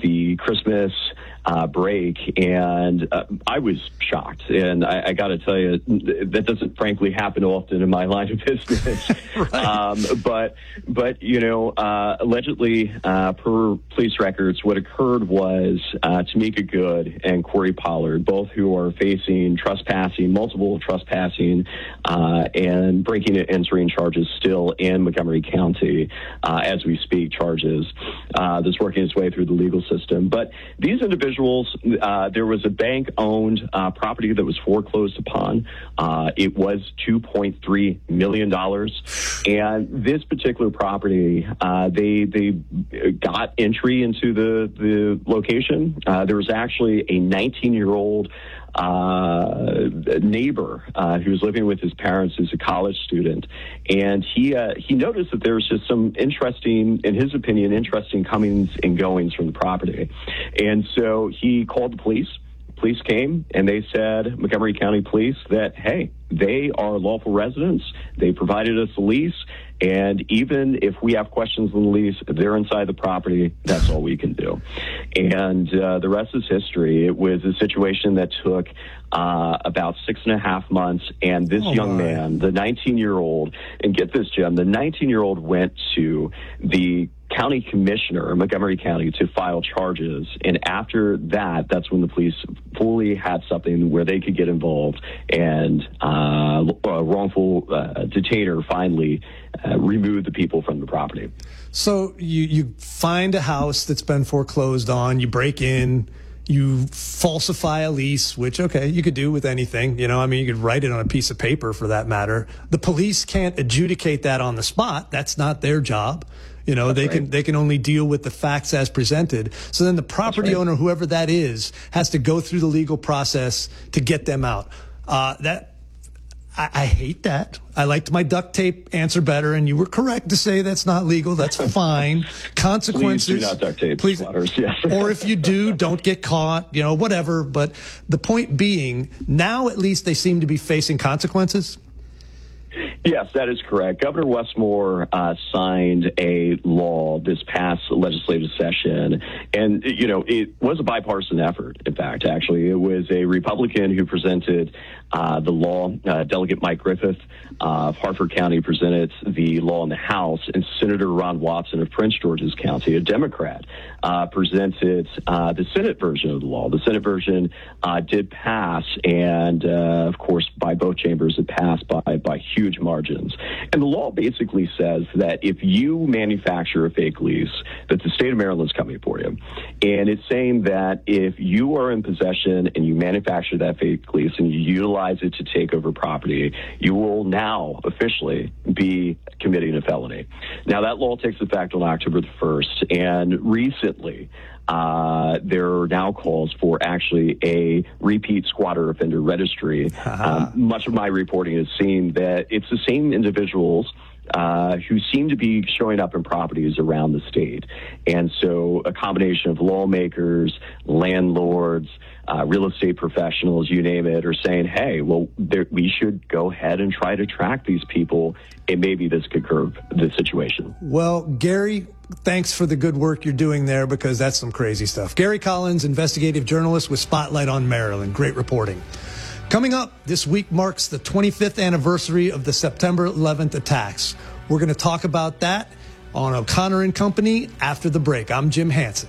the Christmas break, and I was shocked. And I got to tell you, that doesn't frankly happen often in my line of business. Right. But allegedly, per police records, what occurred was Tamika Good and Corey Pollard, both who are facing multiple trespassing and breaking and entering charges still in Montgomery County as we speak, charges that's working its way through the legal system. But these individuals, there was a bank-owned property that was foreclosed upon. It was $2.3 million. And this particular property, they got entry into the location. There was actually a 19-year-old neighbor who was living with his parents, who's a college student, and he noticed that there was just some interesting comings and goings from the property, and so he called the police. Police came and they said, Montgomery County Police, that, hey, they are lawful residents. They provided us a lease. And even if we have questions on the lease, they're inside the property. That's all we can do. And the rest is history. It was a situation that took about 6.5 months. And this young man, the 19-year-old, and get this, Jim, the 19-year-old went to the county commissioner in Montgomery County to file charges. And after that, that's when the police fully had something where they could get involved, and a wrongful detainer finally removed the people from the property. So you find a house that's been foreclosed on, you break in, you falsify a lease, which, okay, you could do with anything. You could write it on a piece of paper for that matter. The police can't adjudicate that on the spot. That's not their job. They can only deal with the facts as presented. So then the property owner, whoever that is, has to go through the legal process to get them out. I hate that. I liked my duct tape answer better, and you were correct to say that's not legal. That's fine. Consequences. Please do not duct tape squatters. Yes. Or if you do, don't get caught, whatever. But the point being, now at least they seem to be facing consequences. Yes, that is correct. Governor Westmore signed a law this past legislative session, and, it was a bipartisan effort, in fact, actually. It was a Republican who presented the law. Delegate Mike Griffith of Harford County presented the law in the House, and Senator Ron Watson of Prince George's County, a Democrat, presented the Senate version of the law. The Senate version did pass, and, of course, by both chambers, it passed by huge margins. And the law basically says that if you manufacture a fake lease, that the state of Maryland is coming for you. And it's saying that if you are in possession and you manufacture that fake lease and you utilize it to take over property, you will now officially be committing a felony. Now, that law takes effect on October the 1st, and recently, there are now calls for actually a repeat squatter offender registry. Much of my reporting has seen that it's the same individuals who seem to be showing up in properties around the state. And so a combination of lawmakers, landlords, real estate professionals, you name it, are saying, hey, well, we should go ahead and try to track these people, and maybe this could curb the situation. Well, Gary, thanks for the good work you're doing there, because that's some crazy stuff. Gary Collins, investigative journalist with Spotlight on Maryland. Great reporting. Coming up, this week marks the 25th anniversary of the September 11th attacks. We're going to talk about that on O'Connor and Company after the break. I'm Jim Hansen.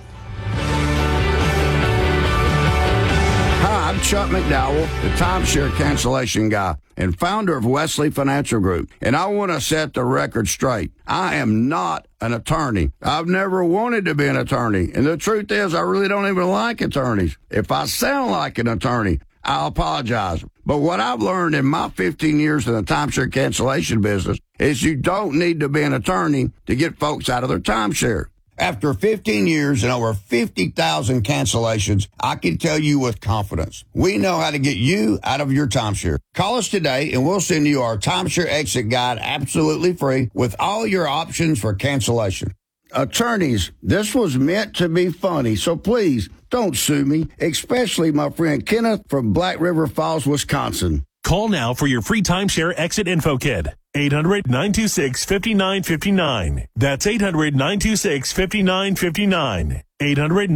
Hi, I'm Chuck McDowell, the timeshare cancellation guy and founder of Wesley Financial Group. And I want to set the record straight. I am not an attorney. I've never wanted to be an attorney. And the truth is, I really don't even like attorneys. If I sound like an attorney, I'll apologize. But what I've learned in my 15 years in the timeshare cancellation business is you don't need to be an attorney to get folks out of their timeshare. After 15 years and over 50,000 cancellations, I can tell you with confidence, we know how to get you out of your timeshare. Call us today and we'll send you our timeshare exit guide absolutely free with all your options for cancellation. Attorneys, this was meant to be funny, so please don't sue me, especially my friend Kenneth from Black River Falls, Wisconsin. Call now for your free timeshare exit info kit. 800-926-5959. That's 800-926-5959. 800